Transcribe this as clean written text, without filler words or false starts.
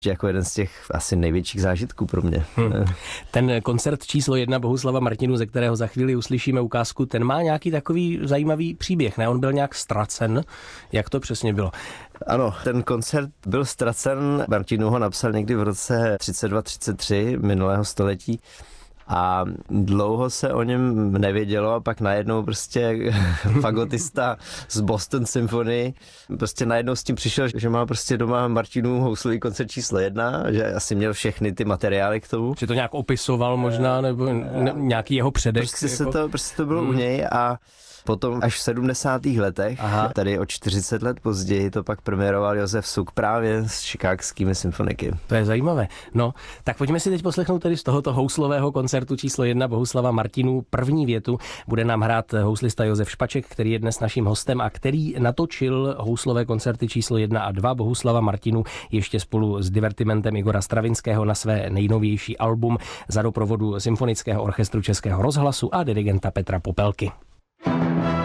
jako jeden z těch asi největších zážitků pro mě. Ten koncert číslo 1 Bohuslava Martinů, ze kterého za chvíli uslyšíme ukázku, ten má nějaký takový zajímavý příběh, ne? On byl nějak ztracen. Jak to přesně bylo? Ano, ten koncert byl ztracen. Martinů ho napsal někdy v roce 32-33 minulého století. A dlouho se o něm nevědělo a pak najednou prostě fagotista z Boston Symphony prostě najednou s tím přišel, že má prostě doma Martinův houslový koncert číslo 1, že asi měl všechny ty materiály k tomu. Že to nějak opisoval možná, nebo nějaký jeho předek. Prostě to bylo u něj a potom až v 70. letech, tady o 40 let později, to pak premiéroval Josef Suk právě s chicagskými symfoniky. To je zajímavé. No, tak pojďme si teď poslechnout tedy z tohoto houslového koncertu číslo 1 Bohuslava Martinů první větu. Bude nám hrát houslista Josef Špaček, který je dnes naším hostem a který natočil houslové koncerty číslo 1 a 2 Bohuslava Martinů ještě spolu s divertimentem Igora Stravinského na své nejnovější album za doprovodu Symfonického orchestru Českého rozhlasu a dirigenta Petra Popelky.